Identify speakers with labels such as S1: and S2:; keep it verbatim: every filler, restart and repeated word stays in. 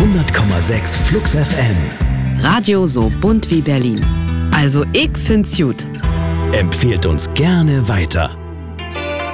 S1: hundert Komma sechs Flux F M.
S2: Radio so bunt wie Berlin. Also ich find's gut.
S1: Empfehlt uns gerne weiter.